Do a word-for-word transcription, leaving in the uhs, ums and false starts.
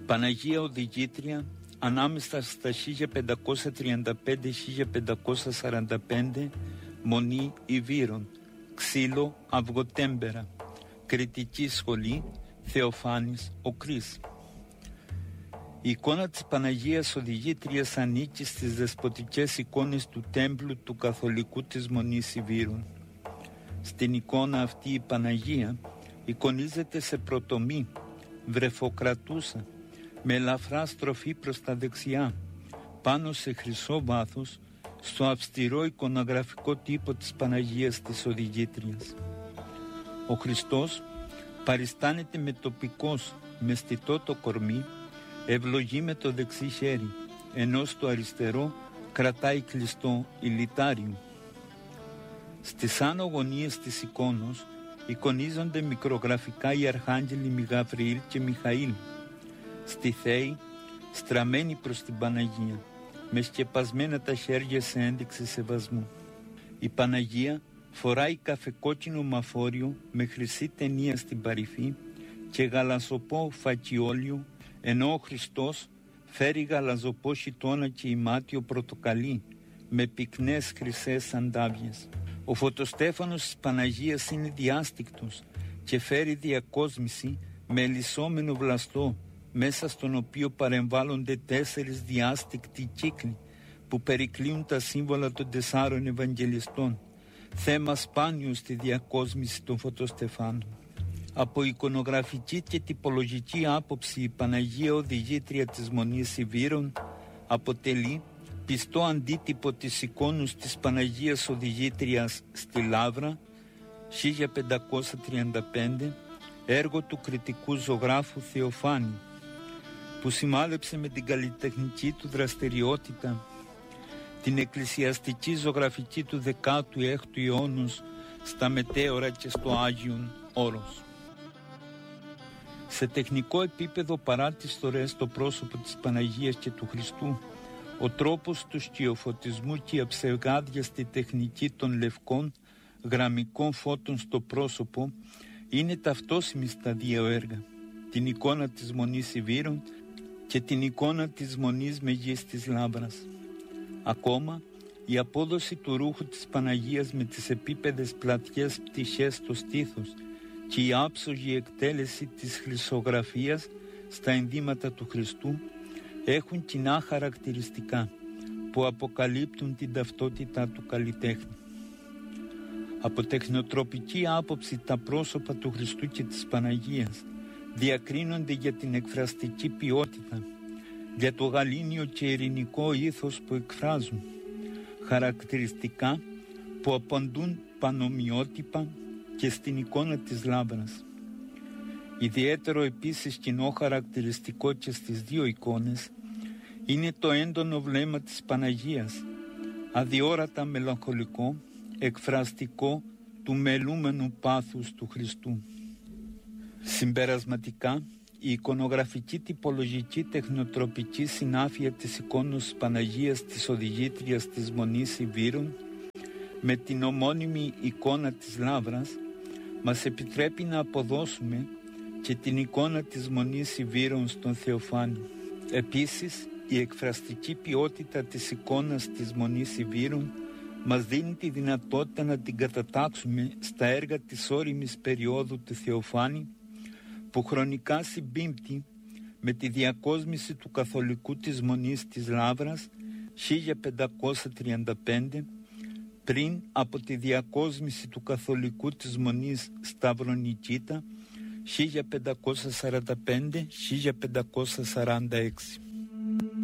Παναγία Οδηγήτρια, ανάμεσα στα χίλια πεντακόσια τριάντα πέντε με χίλια πεντακόσια σαράντα πέντε, Μονή Ιβύρων, Ξύλο Αυγοτέμπερα, Κρητική Σχολή, Θεοφάνης ο Κρίς. Η εικόνα της Παναγίας Οδηγήτριας ανήκει στις δεσποτικές εικόνες του τέμπλου του Καθολικού της Μονής Ιβύρων. Στην εικόνα αυτή η Παναγία εικονίζεται σε πρωτομή, βρεφοκρατούσα, με ελαφρά στροφή προς τα δεξιά, πάνω σε χρυσό βάθος, στο αυστηρό εικονογραφικό τύπο της Παναγίας της Οδηγήτριας. Ο Χριστός παριστάνεται με τοπικός, με στιτό το κορμί, ευλογεί με το δεξί χέρι, ενώ στο αριστερό κρατάει κλειστό ηλιτάριο. Στις άνω γωνίες της εικόνος εικονίζονται μικρογραφικά οι αρχάγγελοι Γαβριήλ και Μιχαήλ, στη θέη στραμμένοι προς την Παναγία, με σκεπασμένα τα χέρια σε ένδειξη σεβασμού. Η Παναγία φοράει καφεκόκκινο μαφόριο με χρυσή ταινία στην παρυφή και γαλαζοπό φακιόλιο, ενώ ο Χριστός φέρει γαλαζοπό χιτώνα και ημάτιο πορτοκαλί με πυκνές χρυσές αντάβιες. Ο φωτοστέφανος της Παναγίας είναι διάστικτος και φέρει διακόσμηση με ελισσόμενο βλαστό, μέσα στον οποίο παρεμβάλλονται τέσσερις διάστικτοι κύκλοι που περικλείουν τα σύμβολα των τεσσάρων Ευαγγελιστών, θέμα σπάνιο στη διακόσμηση των φωτοστεφάνων. Από εικονογραφική και τυπολογική άποψη η Παναγία Οδηγήτρια της Μονής Ιβύρων αποτελεί πιστό αντίτυπο της εικόνους της Παναγίας Οδηγήτριας στη Λαύρα χίλια πεντακόσια τριάντα πέντε, έργο του κριτικού ζωγράφου Θεοφάνη, που σημάδεψε με την καλλιτεχνική του δραστηριότητα την εκκλησιαστική ζωγραφική του δεκάτου έκτου αιώνος στα μετέωρα και στο Άγιον Όρος. Σε τεχνικό επίπεδο, παρά τις στορές στο πρόσωπο της Παναγίας και του Χριστού, ο τρόπος του σκιοφωτισμού και η αψεγάδιαστη τεχνική των λευκών γραμμικών φώτων στο πρόσωπο είναι ταυτόσιμη στα δύο έργα, την εικόνα της Μονής Ιβύρων και την εικόνα της Μονής Μεγής της Λαύρας. Ακόμα, η απόδοση του ρούχου της Παναγίας με τις επίπεδες πλατιές πτυχές στο στήθος και η άψογη εκτέλεση της χρυσογραφίας στα ενδύματα του Χριστού έχουν κοινά χαρακτηριστικά που αποκαλύπτουν την ταυτότητα του καλλιτέχνη. Από τεχνοτροπική άποψη τα πρόσωπα του Χριστού και της Παναγίας διακρίνονται για την εκφραστική ποιότητα, για το γαλήνιο και ειρηνικό ήθος που εκφράζουν, χαρακτηριστικά που απαντούν πανομοιότυπα και στην εικόνα της Λαύρας. Ιδιαίτερο επίσης κοινό χαρακτηριστικό και στις δύο εικόνες είναι το έντονο βλέμμα της Παναγίας, αδιόρατα μελαγχολικό, εκφραστικό του μελούμενου πάθους του Χριστού. Συμπερασματικά, η εικονογραφική τυπολογική τεχνοτροπική συνάφεια της εικόνος Παναγίας της Οδηγήτριας της Μονής Ιβύρων με την ομώνυμη εικόνα της Λαύρας μας επιτρέπει να αποδώσουμε και την εικόνα της Μονής Ιβύρων στον Θεοφάνη. Επίσης, η εκφραστική ποιότητα της εικόνας της Μονής Ιβύρων μας δίνει τη δυνατότητα να την κατατάξουμε στα έργα της όριμης περίοδου του Θεοφάνη, που χρονικά συμπίπτει με τη διακόσμηση του Καθολικού της Μονής της Λαύρας χίλια πεντακόσια τριάντα πέντε, πριν από τη διακόσμηση του Καθολικού της Μονής Σταυρονικήτα χίλια πεντακόσια σαράντα πέντε με χίλια πεντακόσια σαράντα έξι.